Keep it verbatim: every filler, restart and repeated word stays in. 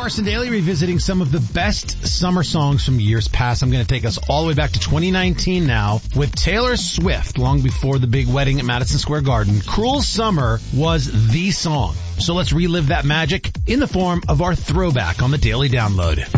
Carson Daly revisiting some of the best summer songs from years past. I'm going to take us all the way back to twenty nineteen now with Taylor Swift, long before the big wedding at Madison Square Garden. Cruel Summer was the song. So let's relive that magic in the form of our throwback on the Daily Download.